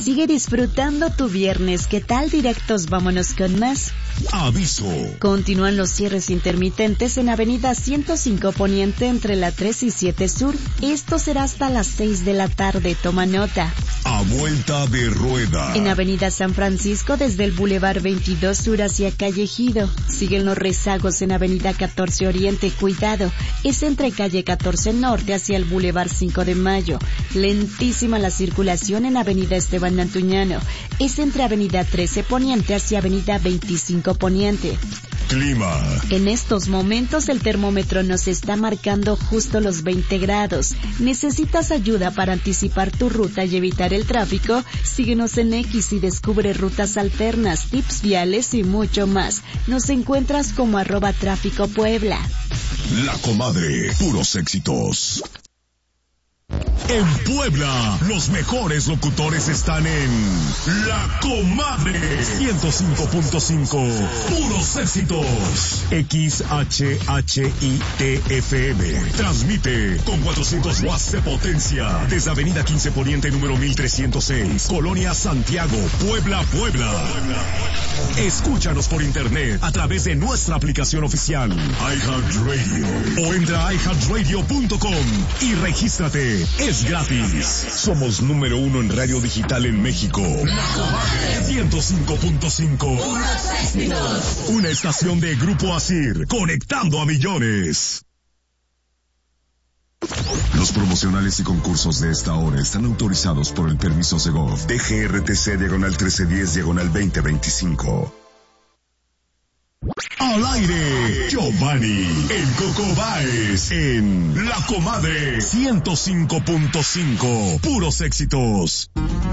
Sigue disfrutando tu viernes. ¿Qué tal? Directos, vámonos con más. Aviso. Continúan los cierres intermitentes en Avenida 105 Poniente entre la 3 y 7 Sur. Esto será hasta las 6 de la tarde. Toma nota. A vuelta de rueda. En Avenida San Francisco desde el Boulevard 22 Sur hacia Calle Ejido. Siguen los rezagos en Avenida 14 Oriente. Cuidado. Es entre Calle 14 Norte hacia el Boulevard 5 de Mayo. Lentísima la circulación en Avenida Esteban Antuñano. Es entre Avenida 13 Poniente hacia Avenida 25 Poniente. Clima. En estos momentos el termómetro nos está marcando justo los 20 grados. ¿Necesitas ayuda para anticipar tu ruta y evitar el tráfico? Síguenos en X y descubre rutas alternas, tips viales y mucho más. Nos encuentras como @tráficopuebla. La Comadre, puros éxitos. En Puebla, los mejores locutores están en La Comadre 105.5, puros éxitos. XHHITFM transmite con 400 watts de potencia desde Avenida 15 Poniente número 1306, Colonia Santiago, Puebla, Puebla. Escúchanos por internet a través de nuestra aplicación oficial iHeartRadio o entra a iHeartRadio.com y regístrate. Es gratis. Somos número 1 en radio digital en México. La Comadre 105.5. Una estación de Grupo Asir, conectando a millones. Los promocionales y concursos de esta hora están autorizados por el permiso Segov DGRTC/1310/2025. Al aire, Giovanni, el Coco Báez, en La Comadre 105.5, puros éxitos.